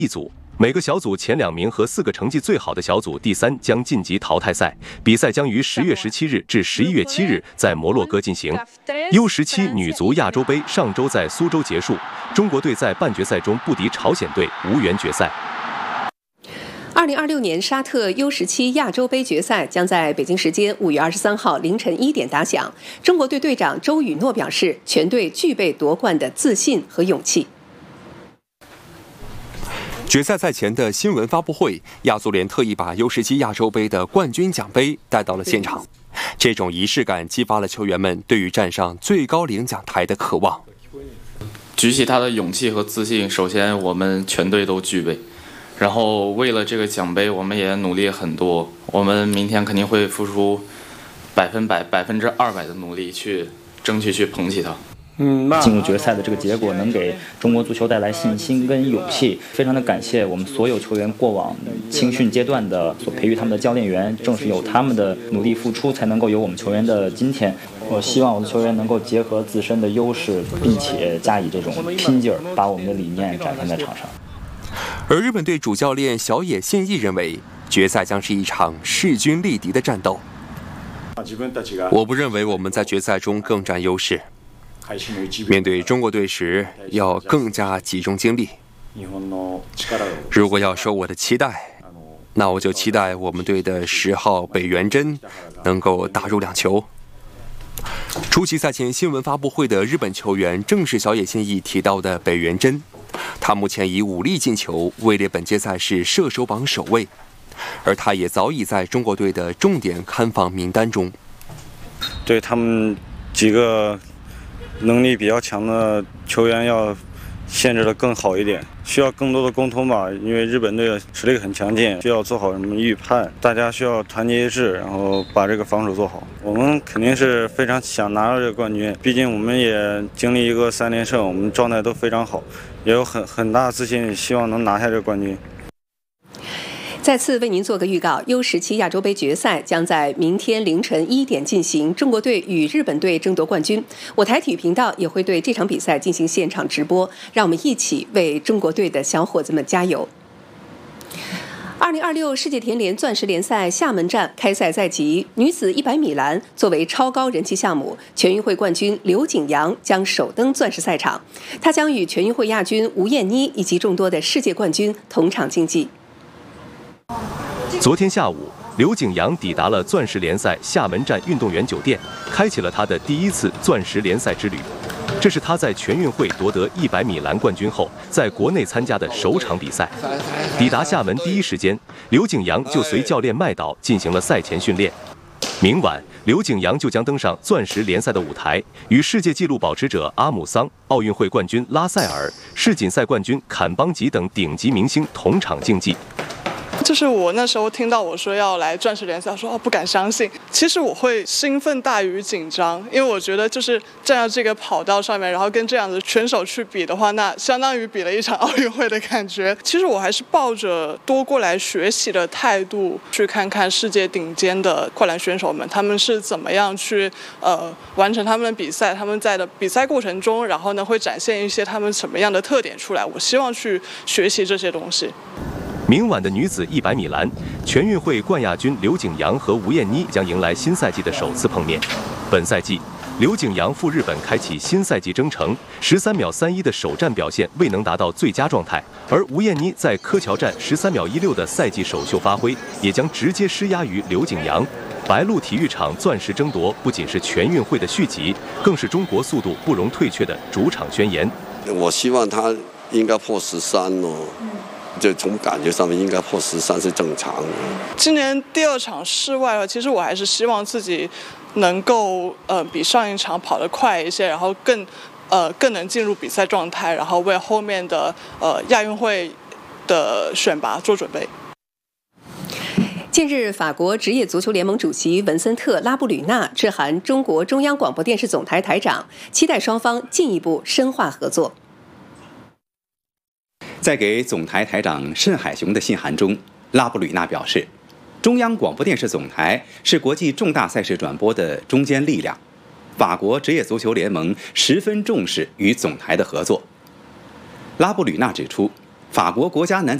一组。每个小组前2名和4个成绩最好的小组第3将晋级淘汰赛。比赛将于10月17日至11月7日在摩洛哥进行。U17 女足亚洲杯上周在苏州结束，中国队在半决赛中不敌朝鲜队，无缘决赛。 2026年沙特 U17 亚洲杯决赛将在北京时间5月23号凌晨1点打响。中国队队长周雨诺表示，全队具备夺冠的自信和勇气。 决赛赛前的新闻发布会，亚足联特意把 U17 亚洲杯的冠军奖杯带到了现场。这种仪式感激发了球员们对于站上最高领奖台的渴望。 举起他的勇气和自信，首先我们全队都具备。然后为了这个奖杯，我们也努力很多。我们明天肯定会付出200%的努力去争取去捧起它。 进入决赛的这个结果能给中国足球带来信心跟勇气，非常的感谢我们所有球员过往青训阶段的所培育他们的教练员，正是有他们的努力付出，才能够有我们球员的今天。我希望我的球员能够结合自身的优势，并且加以这种拼劲儿，把我们的理念展现在场上。 而日本队主教练小野宪一认为，决赛将是一场势均力敌的战斗。我不认为我们在决赛中更占优势。面对中国队时，要更加集中精力。如果要说我的期待，那我就期待我们队的10号北原真能够打入2球。出席赛前新闻发布会的日本球员正是小野宪一提到的北原真，他目前以5粒进球位列本届赛事射手榜首位，而他也早已在中国队的重点看防名单中。 对他们几个能力比较强的球员要限制的更好一点，需要更多的沟通吧，因为日本队的实力很强劲，需要做好什么预判，大家需要团结一致，然后把这个防守做好。我们肯定是非常想拿到这个冠军，毕竟我们也经历一个3连胜，我们状态都非常好，也有很大的自信，希望能拿下这个冠军。 再次为您做个预告 ，U17 亚洲杯决赛将在明天凌晨1点进行，中国队与日本队争夺冠军。我台体育频道也会对这场比赛进行现场直播，让我们一起为中国队的小伙子们加油。2026世界田联钻石联赛厦门站开赛在即，女子100米栏作为超高人气项目，全运会冠军刘景阳将首登钻石赛场，她将与全运会亚军吴艳妮以及众多的世界冠军同场竞技。 昨天下午，刘景阳抵达了钻石联赛厦门站运动员酒店，开启了他的第1次钻石联赛之旅。这是他在全运会夺得100米栏冠军后，在国内参加的首场比赛。抵达厦门第一时间，刘景阳就随教练麦岛进行了赛前训练。明晚，刘景阳就将登上钻石联赛的舞台，与世界纪录保持者阿姆桑、奥运会冠军拉塞尔、世锦赛冠军坎邦吉等顶级明星同场竞技。 就是我那时候听到我说要来钻石联赛，说不敢相信。其实我会兴奋大于紧张，因为我觉得就是站在这个跑道上面，然后跟这样的选手去比的话，那相当于比了一场奥运会的感觉。其实我还是抱着多过来学习的态度，去看看世界顶尖的快栏选手们，他们是怎么样去完成他们的比赛，他们在的比赛过程中，然后呢会展现一些他们什么样的特点出来。我希望去学习这些东西。 明晚的女子100米栏，全运会冠亚军刘景阳和吴艳妮将迎来新赛季的首次碰面。本赛季，刘景阳赴日本开启新赛季征程，13秒31的首战表现未能达到最佳状态，而吴艳妮在柯桥站13秒16的赛季首秀发挥，也将直接施压于刘景阳。白鹿体育场钻石争夺不仅是全运会的续集，更是中国速度不容退却的主场宣言。 我希望他应该破13哦。就从感觉上面应该破13是正常的。 今年第2场室外了，其实我还是希望自己能够比上一场跑得快一些，然后更能进入比赛状态，然后为后面的亚运会的选拔做准备。 近日，法国职业足球联盟主席文森特·拉布吕纳致函中国中央广播电视总台台长，期待双方进一步深化合作。 在给总台台长慎海雄的信函中，拉布吕纳表示，中央广播电视总台是国际重大赛事转播的中坚力量，法国职业足球联盟十分重视与总台的合作。拉布吕纳指出， 法国国家男子